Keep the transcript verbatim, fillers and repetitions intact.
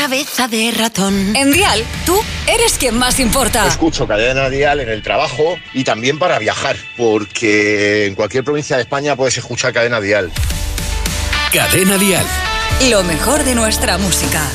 cabeza de ratón. En Dial, tú eres quien más importa. Escucho Cadena Dial en el trabajo y también para viajar, porque en cualquier provincia de España puedes escuchar Cadena Dial. Cadena Dial. Lo mejor de nuestra música.